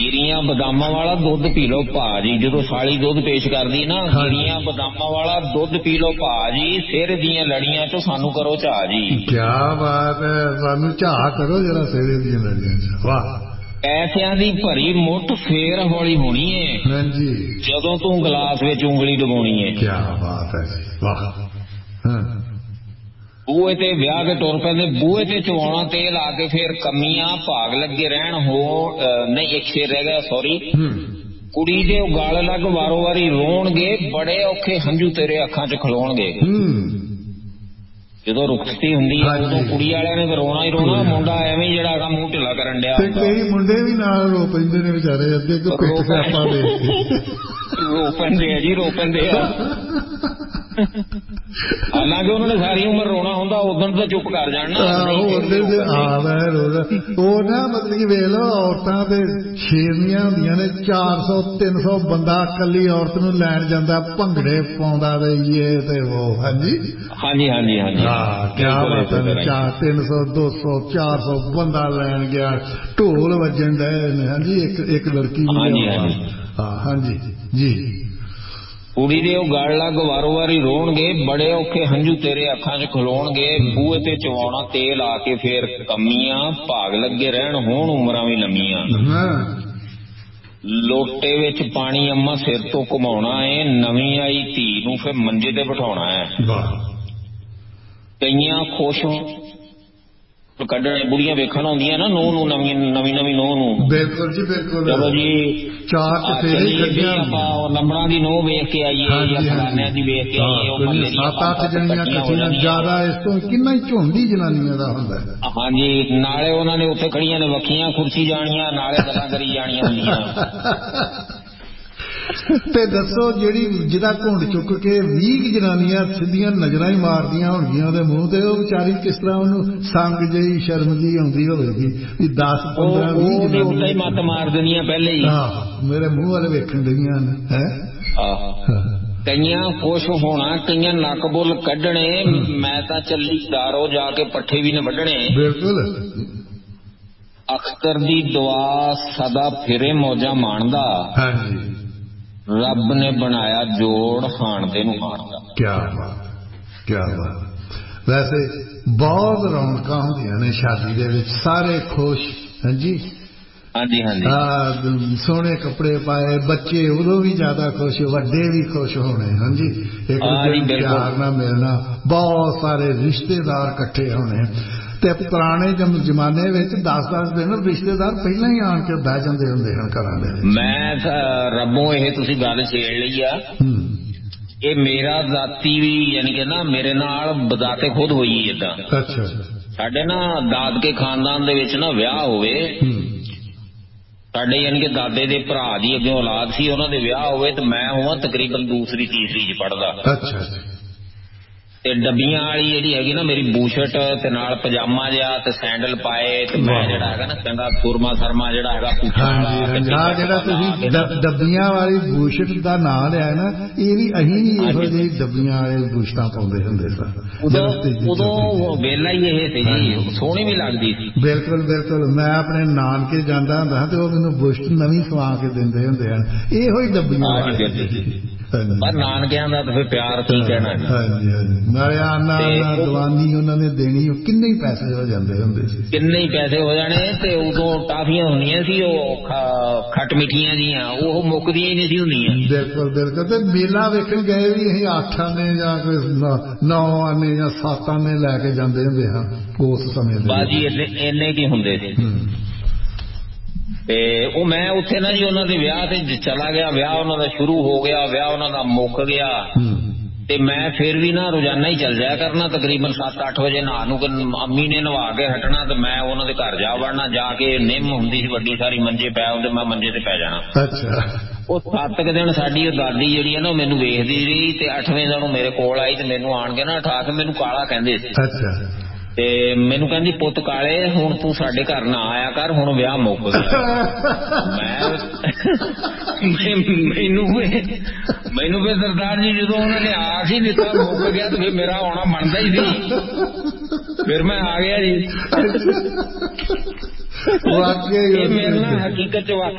ਗਿਰੀਆਂ ਬਦਾਮਾਂ ਵਾਲਾ ਦੁੱਧ ਪੀ ਲਓ ਭਾਜੀ। ਜਦੋਂ ਸਾਲੀ ਦੁੱਧ ਪੇਸ਼ ਕਰਦੀ ਨਾ, ਗਿਰੀਆਂ ਬਦਾਮਾਂ ਵਾਲਾ ਦੁੱਧ ਪੀ ਲਓ ਭਾਜੀ, ਸਿਰ ਦੀਆਂ ਲੜੀਆਂ ਚੋਂ ਸਾਨੂੰ ਕਰੋ ਝਾਹ ਜੀ। ਕਿਆ ਬਾਤ ਹੈ, ਸਾਨੂੰ ਝਾਹ ਕਰੋ ਜਰਾ ਸਿਰ ਦੀਆਂ ਲੜੀਆਂ ਚ। ਵਾਹ। ਪੈਸਿਆਂ ਦੀ ਭਰੀ ਮੁੱਠ ਫੇਰ ਹੌਲੀ ਹੋਣੀ ਏ ਹਾਂਜੀ, ਜਦੋਂ ਤੂੰ ਗਲਾਸ ਵਿੱਚ ਉਂਗਲੀ ਡੁਬਾਉਣੀ ਏ। ਕਿਆ ਬਾਤ ਹੈ ਜੀ, ਵਾਹ। ਬੂਹੇ ਤੇ ਵਿਆਹ ਕੇ ਤੁਰ ਪੈਂਦੇ, ਬੂਹੇ ਤੇ ਚਵਾਉਣਾ ਤੇਲ ਆ ਕੇ ਫੇਰ ਕਮੀਆਂ ਭਾਗ ਲੱਗੇ ਰਹਿਣ। ਨਹੀਂ, ਇੱਕ ਸ਼ੇਰ ਰਹਿ ਗਿਆ, ਸੌਰੀ। ਕੁੜੀ ਦੇ ਗਲ ਲੱਗ ਵਾਰੋ ਵਾਰੀ ਰੋਣਗੇ, ਬੜੇ ਔਖੇ ਹੰਝੂ ਤੇਰੇ ਅੱਖਾਂ ਚ ਖਲੋਣਗੇ। ਜਦੋਂ ਰੁਖਸਤੀ ਹੁੰਦੀ ਹੈ ਉਦੋਂ ਕੁੜੀ ਵਾਲਿਆਂ ਨੇ ਰੋਣਾ ਹੀ ਰੋਣਾ, ਮੁੰਡਾ ਐਵੇਂ ਜਿਹੜਾ ਹੈਗਾ ਮੂੰਹ ਢਿੱਲਾ ਕਰਨ ਡਿਆ। ਕਈ ਮੁੰਡੇ ਵੀ ਨਾਲ ਰੋ ਪੈਂਦੇ ਨੇ ਵਿਚਾਰੇ, ਅੱਧੇ ਕੋ ਪਿੱਠ ਕਰਾਪਾ ਦੇ ਰੋ ਪੈਂਦੇ ਆ ਜੀ, ਰੋ ਪੈਂਦੇ ਆ। ਹਾਲਾਂਕਿ ਉਹਨਾਂ ਨੇ ਸਾਰੀ ਉਮਰ ਰੋਣਾ ਹੁੰਦਾ, ਉਦੋਂ ਤਾਂ ਚੁੱਪ ਕਰ ਜਾਣ ਨਾ। ਉਹ ਨਾ ਮਤਲਬ ਕਿ ਵੇਖ ਲਓ, ਔਰਤਾਂ ਤੇ ਸ਼ੇਰਨੀਆਂ ਹੁੰਦੀਆਂ ਨੇ, 400-300 ਬੰਦਾ ਇਕੱਲੀ ਔਰਤ ਨੂੰ ਲੈਣ ਜਾਂਦਾ, ਭੰਗੜੇ ਪਾਉਂਦਾ ਤੇ ਇਹ ਤੇ ਉਹ। ਹਾਂਜੀ ਹਾਂਜੀ ਹਾਂਜੀ ਹਾਂਜੀ, ਕਿਆ ਬਾਤ ਹੈ। 300 200 400 ਬੰਦਾ ਲੈਣ ਗਿਆ, ਢੋਲ ਵੱਜਣ ਡਏ ਨੇ। ਹਾਂਜੀ, ਇੱਕ ਲੜਕੀ ਨੂੰ। ਹਾਂਜੀ ਜੀ। ਕੁੜੀ ਦੇ ਉਹ ਗਲ ਲੱਗ ਵਾਰੋ ਵਾਰੀ ਰੋਣਗੇ, ਬੜੇ ਔਖੇ ਹੰਝੂ ਤੇਰੇ ਅੱਖਾਂ ਚ ਖਲੋਣਗੇ। ਬੂਹੇ ਤੇ ਚਵਾਉਣਾ ਤੇਲ ਆ ਕੇ ਫੇਰ ਕਮੀਆਂ, ਭਾਗ ਲੱਗੇ ਰਹਿਣ ਹੋਣ ਉਮਰਾਂ ਵੀ ਲੰਮੀਆਂ। ਲੋਟੇ ਵਿੱਚ ਪਾਣੀ ਅੰਮਾ ਸਿਰ ਤੋਂ ਘੁਮਾਉਣਾ ਏ, ਨਵੀਂ ਆਈ ਧੀ ਨੂੰ ਫਿਰ ਮੰਜੇ ਤੇ ਬਿਠਾਉਣਾ ਹੈ। ਕਈਆਂ ਖੁਸ਼ ਕੱਢਣੇ, ਬੁੜੀਆਂ ਵੇਖਣ ਆਉਂਦੀਆਂ ਨਾ ਨੂੰਹ ਨੂੰ, ਨਵੀਂ ਨੂੰਹ ਨੂੰ। ਬਿਲਕੁਲ ਜੀ, ਬਿਲਕੁਲ। ਚਲੋ ਜੀ, ਆਪਾਂ ਨੰਬਰਾਂ ਦੀ ਨੂੰਹ ਵੇਖ ਕੇ ਆਈਏ ਜਾਂ ਫਲਾਨਿਆਂ ਦੀ ਵੇਖ ਕੇ ਆਈਏ। 7-8 ਜਣੀਆਂ ਇਕੱਠੀਆਂ, ਜ਼ਿਆਦਾ ਇਸ ਤੋਂ ਕਿੰਨਾ ਹੀ ਝੁੰਡੀ ਜਨਾਨੀਆਂ ਦਾ ਹੁੰਦਾ। ਹਾਂਜੀ, ਨਾਲੇ ਉਹਨਾਂ ਨੇ ਉੱਥੇ ਖੜੀਆਂ ਨੇ ਵੱਖੀਆਂ ਕੁਰਸੀ ਜਾਣੀਆਂ, ਨਾਲੇ ਗੱਲਾਂ ਕਰੀ ਜਾਣੀਆਂ ਹੁੰਦੀਆਂ। ਤੇ ਦੱਸੋ, ਜਿਹਦਾ ਘੁੰਡ ਚੁੱਕ ਕੇ 20 ਜਨਾਨੀਆਂ ਸਿੱਧੀਆਂ ਨਜ਼ਰਾਂ ਹੀ ਮਾਰਦੀਆਂ ਹੋਣਗੀਆਂ ਉਹਦੇ ਮੂੰਹ ਤੇ, ਉਹ ਵਿਚਾਰੀ ਕਿਸ ਤਰ੍ਹਾਂ ਉਹਨੂੰ ਸੰਗ ਜਿਹੀ ਸ਼ਰਮ ਜਿਹੀ ਆਉਂਦੀ ਹੋਵੇਗੀ ਵੀ 10-15-20 ਜਨਾਨੀਆਂ ਹੀ ਮੱਤ ਮਾਰ ਦਿੰਦੀਆਂ ਪਹਿਲੇ ਹੀ। ਮੇਰੇ ਮੂੰਹ ਵਾਲੇ ਵੇਖਣ ਡਈਆਂ ਨੇ। ਕਈਆਂ ਖੁਸ਼ ਹੋਣਾ, ਕਈਆਂ ਨੱਕ ਬੁੱਲ ਕੱਢਣੇ, ਮੈਂ ਤਾਂ ਚੱਲੀ ਦਾਰੋ ਜਾ ਕੇ ਪੱਠੇ ਵੀ ਨੇ ਵੱਢਣੇ। ਬਿਲਕੁਲ। ਅਖਤਰ ਦੀ ਦੁਆ ਸਦਾ ਫਿਰੇ ਮੌਜਾਂ ਮਾਣਦਾ, ਰੱਬ ਨੇ ਬਣਾਇਆ ਜੋੜ ਹਾਣਦੇ ਨੂੰ ਹਾਣਦਾ। ਕਿਆ ਬਾਤ, ਕਿਆ ਬਾਤ। ਵੈਸੇ ਬਹੁਤ ਰੌਣਕਾਂ ਹੁੰਦੀਆਂ ਨੇ ਸ਼ਾਦੀ ਦੇ ਵਿੱਚ, ਸਾਰੇ ਖੁਸ਼। ਹਾਂਜੀ ਹਾਂਜੀ ਹਾਂਜੀ, ਸੋਹਣੇ ਕੱਪੜੇ ਪਾਏ, ਬੱਚੇ ਉਦੋਂ ਵੀ ਜ਼ਿਆਦਾ ਖੁਸ਼, ਵੱਡੇ ਵੀ ਖੁਸ਼ ਹੋਣੇ। ਹਾਂਜੀ, ਇੱਕ ਦੂਜੇ ਨੂੰ ਪਿਆਰ ਨਾਲ ਮਿਲਣਾ, ਬਹੁਤ ਸਾਰੇ ਰਿਸ਼ਤੇਦਾਰ ਇਕੱਠੇ ਹੋਣੇ। ਤੇ ਪੁਰਾਣੇ ਜ਼ਮਾਨੇ ਵਿੱਚ 10-10 ਦਿਨ ਰਿਸ਼ਤੇਦਾਰ ਪਹਿਲਾਂ ਹੀ ਆਣ ਕੇ ਬਹਿ ਜਾਂਦੇ ਹੁੰਦੇ ਹਨ ਘਰਾਂ ਦੇ ਵਿੱਚ। ਮੈਂ ਰੱਬੋਂ ਇਹ ਤੁਸੀਂ ਗੱਲ ਛੇੜ ਲਈ ਆ, ਇਹ ਮੇਰਾ ਜ਼ਾਤੀ ਵੀ ਯਾਨੀ ਕਿ ਨਾ ਮੇਰੇ ਨਾਲ ਬਜ਼ਾਤੇ ਖੁਦ ਹੋਈ ਏਦਾਂ। ਅੱਛਾ। ਸਾਡੇ ਨਾ ਦਾਦਕੇ ਖਾਨਦਾਨ ਦੇ ਵਿੱਚ ਨਾ ਵਿਆਹ ਹੋਵੇ, ਸਾਡੇ ਯਾਨੀ ਕਿ ਦਾਦੇ ਦੇ ਭਰਾ ਦੀ ਅੱਗੇ ਔਲਾਦ ਸੀ, ਉਹਨਾਂ ਦੇ ਵਿਆਹ ਹੋਵੇ ਤੇ ਮੈਂ ਹੋਵਾਂ ਤਕਰੀਬਨ ਦੂਸਰੀ ਤੀਸਰੀ ਚ ਪੜ੍ਹਦਾ। ਅੱਛਾ। ਤੇ ਡੱਬੀਆਂ ਵਾਲੀ ਜਿਹੜੀ ਹੈਗੀ ਨਾ ਮੇਰੀ ਬੂਸ਼ਟ ਤੇ ਨਾਲ ਪਜਾਮਾ ਜਿਹਾ ਤੇ ਸੈਂਡਲ ਪਾਏ, ਤੇ ਮੈਂ ਜਿਹੜਾ ਹੈਗਾ ਨਾ ਚੰਗਾ ਸੁਰਮਾ ਸਰਮਾ ਜਿਹੜਾ ਹੈਗਾ ਜਿਹੜਾ ਤੁਸੀਂ ਡੱਬੀਆਂ ਵਾਲੀ ਬੂਸ਼ਟ ਦਾ ਨਾਂ ਲਿਆ ਨਾ, ਇਹ ਵੀ ਅਸੀਂ ਵੀ ਇਹੋ ਜਿਹੀ ਡੱਬੀਆਂ ਵਾਲੇ ਬੂਸ਼ਟਾਂ ਪਾਉਂਦੇ ਹੁੰਦੇ ਸਨ। ਉਦੋਂ ਵੇਲਾ ਹੀ ਇਹ ਸੀ ਜੀ, ਸੋਹਣੀ ਵੀ ਲੱਗਦੀ ਸੀ। ਬਿਲਕੁਲ ਬਿਲਕੁਲ। ਮੈਂ ਆਪਣੇ ਨਾਨਕੇ ਜਾਂਦਾ ਹੁੰਦਾ ਤੇ ਉਹ ਮੈਨੂੰ ਬੂਸ਼ਟ ਨਵੀਂ ਸਵਾ ਕੇ ਦਿੰਦੇ ਹੁੰਦੇ ਹਨ, ਇਹੋ ਹੀ ਡੱਬੀਆਂ ਵਾਲੇ। ਪਰ ਨਾਨਕਿਆਂ ਦਾ ਤਾਂ ਫਿਰ ਪਿਆਰ ਕੀ ਕਹਿਣਾ। ਹਾਂਜੀ ਹਾਂਜੀ, ਨਾਲੇ ਆਨਾ ਦਵਾਨੀ ਉਹਨਾਂ ਨੇ ਦੇਣੀ, ਕਿੰਨੇ ਹੀ ਪੈਸੇ ਹੋ ਜਾਂਦੇ ਹੁੰਦੇ ਸੀ, ਕਿੰਨੇ ਹੀ ਪੈਸੇ ਹੋ ਜਾਣੇ। ਤੇ ਉਦੋਂ ਟਾਫੀਆਂ ਹੁੰਦੀਆਂ ਸੀ ਉਹ ਖੱਟ ਮਿੱਠੀਆਂ ਜੀਆਂ, ਉਹ ਮੁੱਕਦੀਆਂ ਹੀ ਨਹੀਂ ਸੀ ਹੁੰਦੀਆਂ। ਬਿਲਕੁਲ ਬਿਲਕੁਲ। ਤੇ ਮੇਲਾ ਵੇਖਣ ਗਏ ਵੀ ਅਸੀਂ 8 ਆਨੇ ਜਾਂ ਕੋਈ 9 ਆਨੇ ਜਾਂ 7 ਆਨੇ ਲੈ ਕੇ ਜਾਂਦੇ ਹੁੰਦੇ ਹਾਂ ਉਸ ਸਮੇਂ ਦੇ। ਬਾਜੀ ਇੰਨੇ ਕੀ ਹੁੰਦੇ ਸੀ। ਤੇ ਉਹ ਮੈਂ ਉੱਥੇ ਨਾ ਜੀ ਉਹਨਾਂ ਦੇ ਵਿਆਹ ਤੇ ਚਲਾ ਗਿਆ, ਵਿਆਹ ਉਹਨਾਂ ਦਾ ਸ਼ੁਰੂ ਹੋ ਗਿਆ, ਵਿਆਹ ਉਹਨਾਂ ਦਾ ਮੁੱਕ ਗਿਆ, ਤੇ ਮੈਂ ਫਿਰ ਵੀ ਨਾ ਰੋਜ਼ਾਨਾ ਹੀ ਚੱਲ ਜਾਇਆ ਕਰਨਾ, ਤਕਰੀਬਨ 7-8 ਵਜੇ ਨਹਾ ਨੂੰ ਅੰਮੀ ਨੇ ਨਵਾ ਕੇ ਹਟਣਾ ਤੇ ਮੈਂ ਉਹਨਾਂ ਦੇ ਘਰ ਜਾ ਵੜਨਾ। ਜਾ ਕੇ ਨਿੰਮ ਹੁੰਦੀ ਸੀ ਵੱਡੀ ਸਾਰੀ, ਮੰਜੇ ਪੈ ਹੁੰਦੇ, ਮੈਂ ਮੰਜੇ ਤੇ ਪੈ ਜਾਣਾ। ਅੱਛਾ। ਉਹ 7 ਦਿਨ ਸਾਡੀ ਉਹ ਦਾਦੀ ਜਿਹੜੀ ਹੈ ਨਾ ਮੈਨੂੰ ਵੇਖਦੀ ਰਹੀ, ਤੇ 8ਵੇਂ ਦਿਨ ਮੇਰੇ ਕੋਲ ਆਈ ਤੇ ਮੈਨੂੰ ਆਣ ਕੇ ਨਾ ਉਠਾ ਕੇ ਮੈਨੂੰ ਕਾਲਾ ਕਹਿੰਦੇ ਸੀ। ਅੱਛਾ। ਤੇ ਮੈਨੂੰ ਕਹਿੰਦੀ, ਪੁੱਤ ਕਾਲੇ ਹੁਣ ਤੂੰ ਸਾਡੇ ਘਰ ਨਾ ਆਇਆ ਕਰ, ਹੁਣ ਵਿਆਹ ਮੁੱਕ ਗਿਆ। ਮੈਨੂੰ ਫਿਰ ਸਰਦਾਰ ਜੀ ਜਦੋਂ ਉਹਨਾਂ ਨੇ ਆਖ ਹੀ ਦਿੱਤਾ ਮੁੱਕ ਗਿਆ ਤੇ ਫਿਰ ਮੇਰਾ ਆਉਣਾ ਬਣਦਾ ਹੀ ਸੀ, ਫਿਰ ਮੈਂ ਆ ਗਿਆ ਜੀ। ਇਹ ਮੇਰੇ ਨਾਲ ਹਕੀਕਤ ਚ